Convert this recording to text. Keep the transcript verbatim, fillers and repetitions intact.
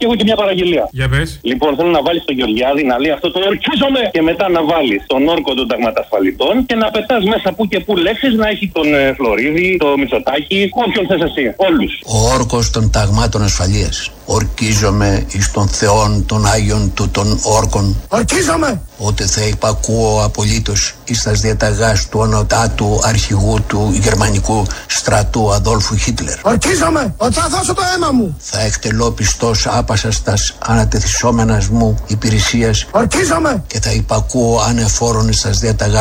και έχω και μια παραγγελία. Για πες. Λοιπόν, θέλω να βάλει τον Γεωργιάδη να λέει αυτό το ορκίζομαι και μετά να βάλει τον όρκο των ταγματασφαλιτών και να πετά μέσα που και που λέξεις να έχει τον ε, Φλωρίδη, το Μητσοτάκη, όποιον θες εσύ. Όλους. Ο όρκος των ταγμάτων ασφαλείας. Ορκίζομαι εις των θεών των Άγιων του των όρκων. Ορκίζομαι! Ότι θα υπακούω απολύτως εις τας διαταγάς του ονοτάτου αρχηγού του γερμανικού στρατού Αδόλφου Χίτλερ. Ορκίζομαι! Ότι θα δώσω το αίμα μου! Θα εκτελώ πιστός άπασας τας ανατεθισόμενας μου υπηρεσίας. Ορκίζομαι! Και θα υπακούω ανεφόρον εις τας διαταγάς